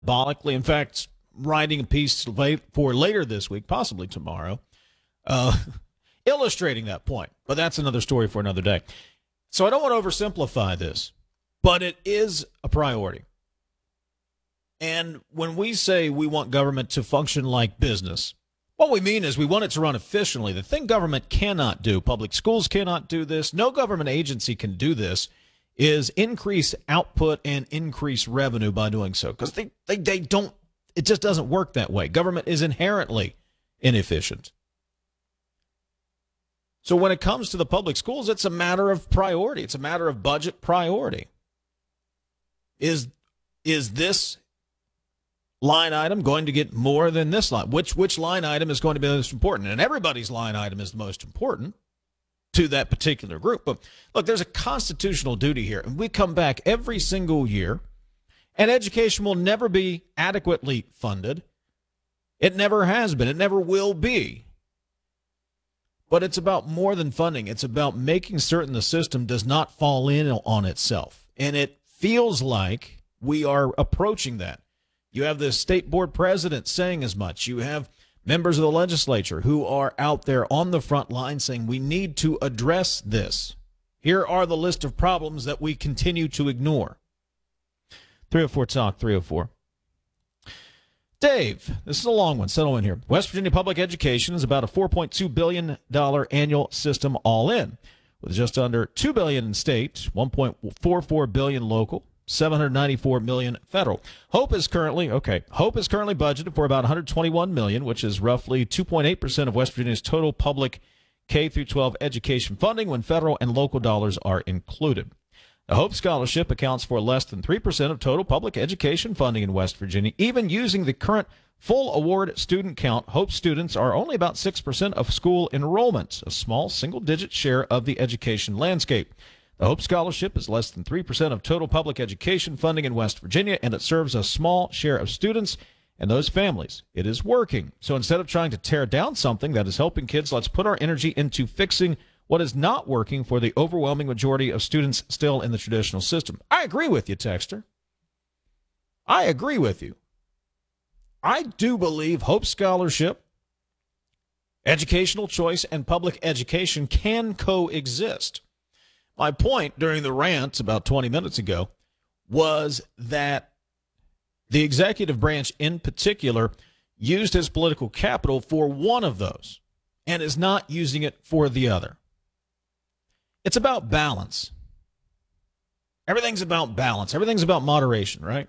Symbolically, in fact, writing a piece for later this week, possibly tomorrow, illustrating that point. But that's another story for another day. So I don't want to oversimplify this, but it is a priority. And when we say we want government to function like business, what we mean is we want it to run efficiently. The thing government cannot do, public schools cannot do this, no government agency can do this, is increase output and increase revenue by doing so. Because they don't, it just doesn't work that way. Government is inherently inefficient. So when it comes to the public schools, it's a matter of priority. It's a matter of budget priority. Is this line item going to get more than this line? Which line item is going to be the most important? And everybody's line item is the most important to that particular group. But look, there's a constitutional duty here. And we come back every single year, and education will never be adequately funded. It never has been. It never will be. But it's about more than funding. It's about making certain the system does not fall in on itself. And it feels like we are approaching that. You have the state board president saying as much. You have members of the legislature who are out there on the front line saying we need to address this. Here are the list of problems that we continue to ignore. 304 Talk 304. Dave, this is a long one. Settle in here. West Virginia public education is about a $4.2 billion annual system all in, with just under $2 billion in state, $1.44 billion local, $794 million federal. Hope is currently budgeted for about $121 million, which is roughly 2.8% of West Virginia's total public K through 12 education funding when federal and local dollars are included. The Hope Scholarship accounts for less than 3% of total public education funding in West Virginia. Even using the current full award student count, Hope students are only about 6% of school enrollment, a small single-digit share of the education landscape. The Hope Scholarship is less than 3% of total public education funding in West Virginia, and it serves a small share of students and those families. It is working. So instead of trying to tear down something that is helping kids, let's put our energy into fixing what is not working for the overwhelming majority of students still in the traditional system. I agree with you, Texter. I agree with you. I do believe Hope Scholarship, educational choice, and public education can coexist. My point during the rant about 20 minutes ago was that the executive branch in particular used his political capital for one of those and is not using it for the other. It's about balance. Everything's about balance. Everything's about moderation, right?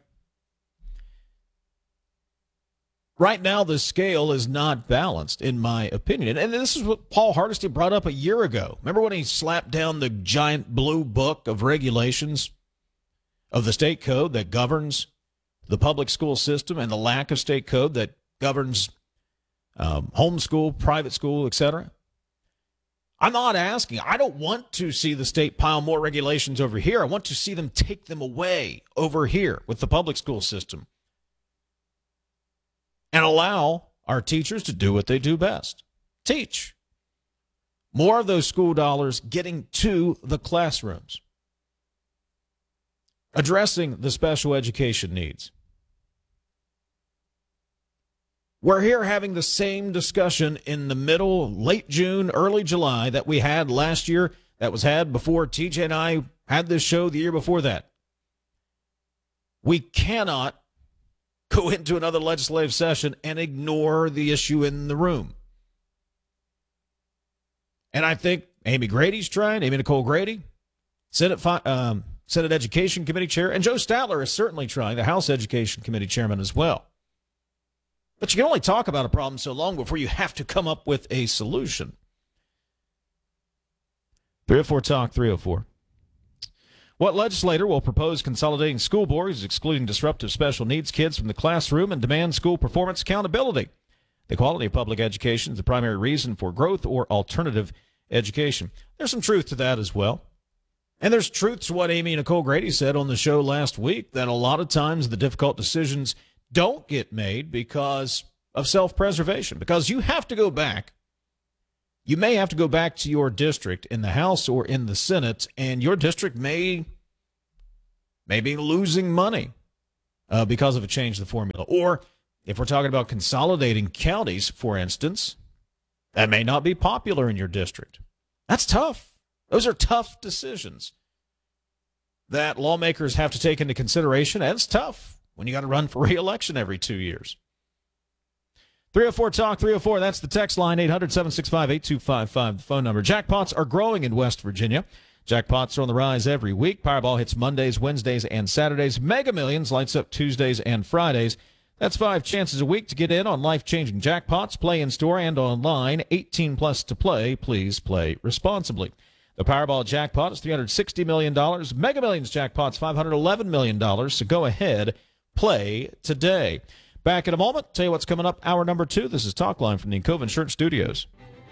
Right now, the scale is not balanced, in my opinion. And this is what Paul Hardesty brought up a year ago. Remember when he slapped down the giant blue book of regulations of the state code that governs the public school system and the lack of state code that governs homeschool, private school, etc.? I'm not asking. I don't want to see the state pile more regulations over here. I want to see them take them away over here with the public school system and allow our teachers to do what they do best, teach. More of those school dollars getting to the classrooms, addressing the special education needs. We're here having the same discussion in the middle, late June, early July that we had last year, that was had before TJ and I had this show the year before that. We cannot go into another legislative session and ignore the issue in the room. And I think Amy Grady's trying, Amy Nicole Grady, Senate Education Committee Chair, and Joe Statler is certainly trying, the House Education Committee Chairman as well. But you can only talk about a problem so long before you have to come up with a solution. 304 Talk 304. What legislator will propose consolidating school boards, excluding disruptive special needs kids from the classroom, and demand school performance accountability? The quality of public education is the primary reason for growth or alternative education. There's some truth to that as well. And there's truth to what Amy Nicole Grady said on the show last week, that a lot of times the difficult decisions don't get made because of self-preservation, because you have to go back. You may have to go back to your district in the House or in the Senate, and your district may be losing money. because of a change in the formula. Or if we're talking about consolidating counties, for instance, that may not be popular in your district. That's tough. Those are tough decisions that lawmakers have to take into consideration, and it's tough when you got to run for re-election every 2 years. 304-TALK, 304, that's the text line, 800-765-8255, the phone number. Jackpots are growing in West Virginia. Jackpots are on the rise every week. Powerball hits Mondays, Wednesdays, and Saturdays. Mega Millions lights up Tuesdays and Fridays. That's 5 chances a week to get in on life-changing jackpots. Play in-store and online. 18 plus to play. Please play responsibly. The Powerball jackpot is $360 million. Mega Millions jackpot's $511 million. So go ahead, play today. Back in a moment. Tell you what's coming up. Hour number 2. This is Talk Line from the Encova Insurance Studios.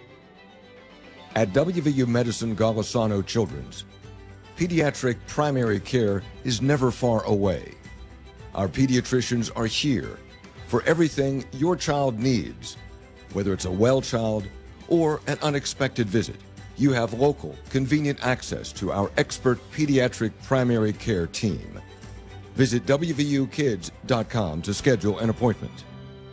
At WVU Medicine Golisano Children's, pediatric primary care is never far away. Our pediatricians are here for everything your child needs. Whether it's a well child or an unexpected visit, you have local, convenient access to our expert pediatric primary care team. Visit WVUkids.com to schedule an appointment.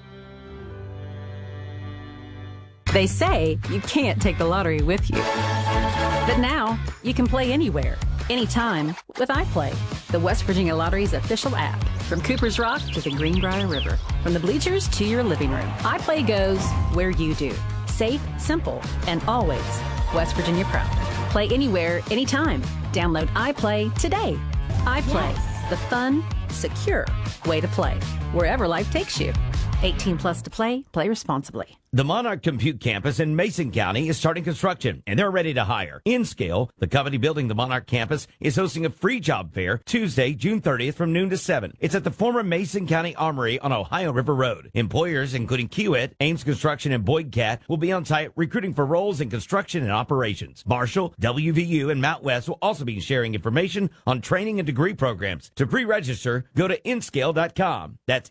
They say you can't take the lottery with you. But now, you can play anywhere, anytime with iPlay, the West Virginia Lottery's official app. From Cooper's Rock to the Greenbrier River, from the bleachers to your living room, iPlay goes where you do. Safe, simple, and always West Virginia proud. Play anywhere, anytime. Download iPlay today. iPlay, the fun, secure way to play, wherever life takes you. 18 plus to play. Play responsibly. The Monarch Compute campus in Mason County is starting construction, and they're ready to hire. InScale, the company building the Monarch campus, is hosting a free job fair Tuesday, June 30th from noon to 7. It's at the former Mason County Armory on Ohio River Road. Employers, including Kiewit, Ames Construction, and Boyd Cat, will be on site recruiting for roles in construction and operations. Marshall, WVU, and Mount West will also be sharing information on training and degree programs. To pre-register, go to nscale.com. That's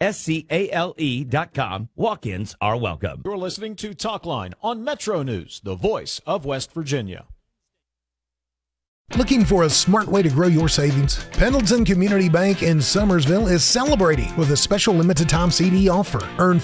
NSCALE.com. Walk-ins are welcome. You're listening to Talk Line on Metro News, the voice of West Virginia. Looking for a smart way to grow your savings? Pendleton Community Bank in Summersville is celebrating with a special limited-time CD offer. Earn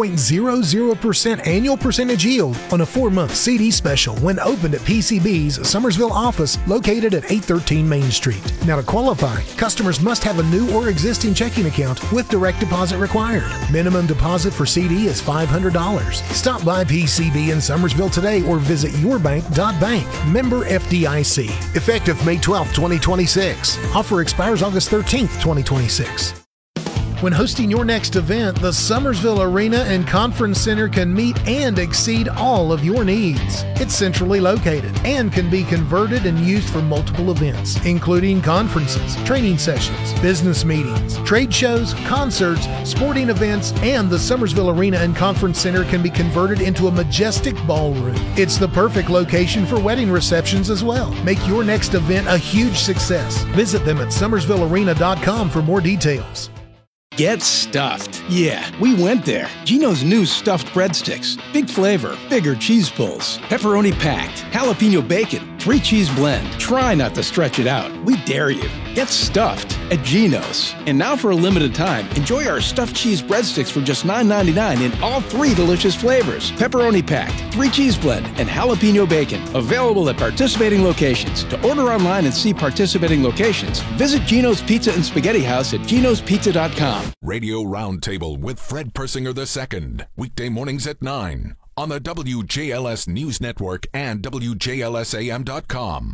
4.00% annual percentage yield on a 4-month CD special when opened at PCB's Summersville office located at 813 Main Street. Now, to qualify, customers must have a new or existing checking account with direct deposit required. Minimum deposit for CD is $500. Stop by PCB in Summersville today or visit yourbank.bank. Member FDIC. Effective May 12, 2026. Offer expires August 13th, 2026. When hosting your next event, the Summersville Arena and Conference Center can meet and exceed all of your needs. It's centrally located and can be converted and used for multiple events, including conferences, training sessions, business meetings, trade shows, concerts, sporting events, and the Summersville Arena and Conference Center can be converted into a majestic ballroom. It's the perfect location for wedding receptions as well. Make your next event a huge success. Visit them at summersvillearena.com for more details. Get stuffed. Yeah, we went there. Gino's new stuffed breadsticks. Big flavor, bigger cheese pulls, pepperoni packed, jalapeno bacon, 3 cheese blend. Try not to stretch it out. We dare you. Get stuffed at Gino's. And now for a limited time, enjoy our stuffed cheese breadsticks for just $9.99 in all 3 delicious flavors. Pepperoni packed, 3 cheese blend, and jalapeno bacon. Available at participating locations. To order online and see participating locations, visit Gino's Pizza and Spaghetti House at ginospizza.com. Radio Roundtable with Fred Persinger II. Weekday mornings at 9 on the WJLS News Network and WJLSAM.com.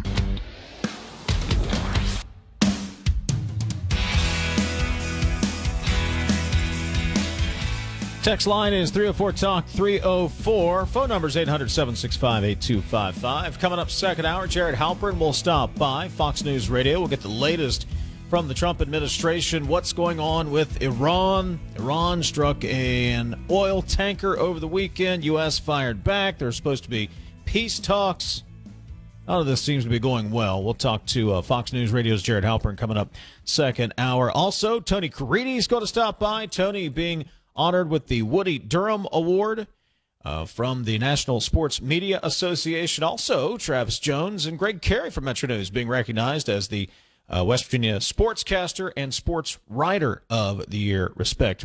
Text line is 304-TALK 304. Phone number is 800-765-8255. Coming up second hour, Jared Halpern will stop by Fox News Radio. We'll get the latest from the Trump administration. What's going on with Iran? Iran struck an oil tanker over the weekend. U.S. fired back. There's supposed to be peace talks. None of this seems to be going well. We'll talk to Fox News Radio's Jared Halpern coming up second hour. Also, Tony Caridi is going to stop by. Tony being honored with the Woody Durham Award from the National Sports Media Association. Also, Travis Jones and Greg Carey from Metro News being recognized as the West Virginia Sportscaster and Sports Writer of the Year, respectively.